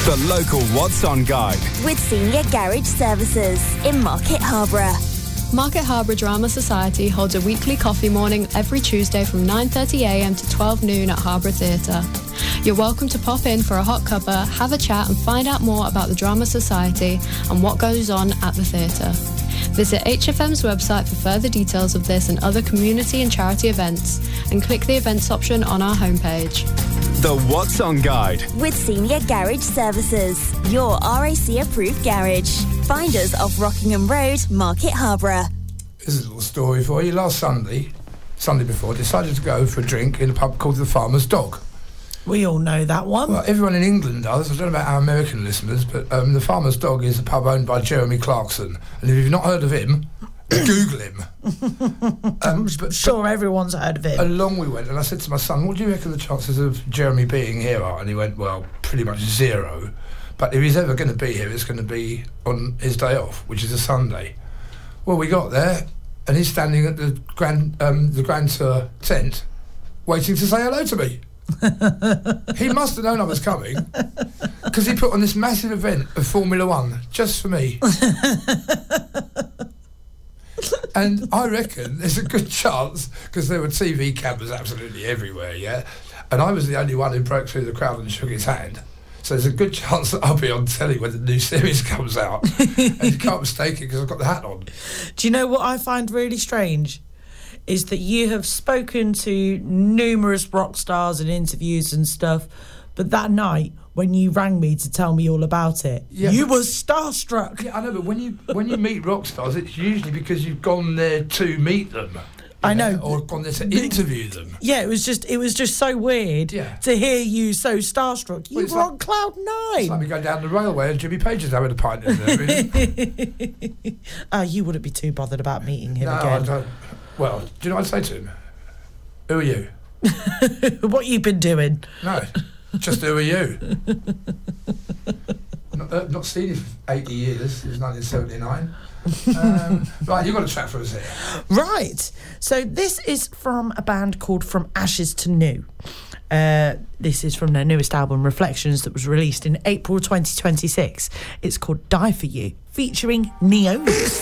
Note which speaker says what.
Speaker 1: The local What's On guide.
Speaker 2: With Senior Garage Services in Market Harborough.
Speaker 3: Market Harborough Drama Society holds a weekly coffee morning every Tuesday from 9:30am to 12 noon at Harborough Theatre. You're welcome to pop in for a hot cuppa, have a chat and find out more about the Drama Society and what goes on at the theatre. Visit HFM's website for further details of this and other community and charity events and click the events option on our homepage.
Speaker 1: The What's On guide.
Speaker 2: With Senior Garage Services, your RAC approved garage. Find us off Rockingham Road, Market Harborough.
Speaker 4: Here's a little story for you. Last Sunday before, decided to go for a drink in a pub called the Farmer's Dog.
Speaker 5: We all know that one.
Speaker 4: Well, everyone in England does. I don't know about our American listeners, but the Farmer's Dog is a pub owned by Jeremy Clarkson. And if you've not heard of him, Google him.
Speaker 5: I'm sure everyone's heard of it.
Speaker 4: Along we went, and I said to my son, what do you reckon the chances of Jeremy being here are? And he went, well, pretty much zero. But if he's ever going to be here, it's going to be on his day off, which is a Sunday. Well, we got there, and he's standing at the Grand Tour tent, waiting to say hello to me. He must have known I was coming, because he put on this massive event of Formula One just for me. And I reckon there's a good chance, because there were TV cameras absolutely everywhere, yeah? And I was the only one who broke through the crowd and shook his hand. So there's a good chance that I'll be on telly when the new series comes out. And you can't mistake it because I've got the hat on.
Speaker 5: Do you know what I find really strange? Is that you have spoken to numerous rock stars in interviews and stuff, but that night, when you rang me to tell me all about it, you were starstruck.
Speaker 4: Yeah, I know, but when you meet rock stars, it's usually because you've gone there to meet them.
Speaker 5: I know.
Speaker 4: Or gone there to interview them.
Speaker 5: Yeah, it was just so weird to hear you so starstruck. You were on cloud nine.
Speaker 4: It's like me going down the railway and Jimmy Page is having a pint in there, really.
Speaker 5: You wouldn't be too bothered about meeting him again.
Speaker 4: I don't. Well, do you know what I'd say to him? Who are you?
Speaker 5: What you been doing?
Speaker 4: No, just who are you? Not seen him for 80 years. It was 1979. Right, you've got a track for us here.
Speaker 5: Right. So this is from a band called From Ashes to New. This is from their newest album, Reflections, that was released in April 2026. It's called Die For You, featuring Neonis.